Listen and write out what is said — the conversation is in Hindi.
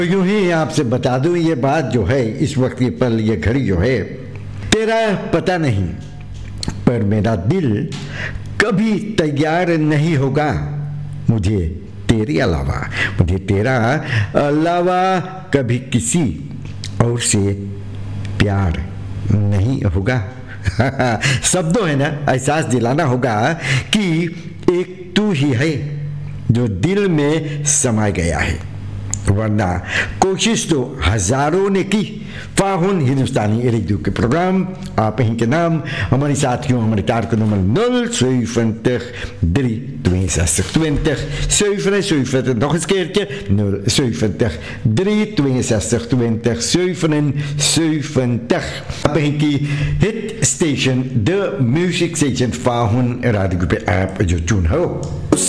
यूं ही आपसे बता दूं ये बात जो है, इस वक्त ये पल ये घड़ी जो है, तेरा पता नहीं पर मेरा दिल कभी तैयार नहीं होगा मुझे तेरे अलावा, मुझे तेरा अलावा कभी किसी और से प्यार नहीं होगा। शब्दों है ना, एहसास दिलाना होगा कि एक तू ही है जो दिल में समा गया है, वरना कोशिश तो हजारों ने की। फाहुन हिंदुस्तानी रेडियो के प्रोग्राम आप ही के नाम, हमारे साथियों, हमारे taak nummer 070 362 77, nog eens keertje 070 362 20 77. आप ही की hit station the music station फाहुन radio पे आप जो चुन हो।